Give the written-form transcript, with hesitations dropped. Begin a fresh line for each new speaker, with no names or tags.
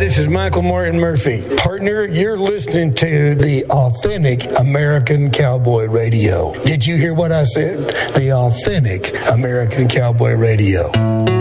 this is Michael Martin Murphy. Partner, you're listening to the Authentic American Cowboy Radio. Did you hear what I said? The Authentic American Cowboy Radio.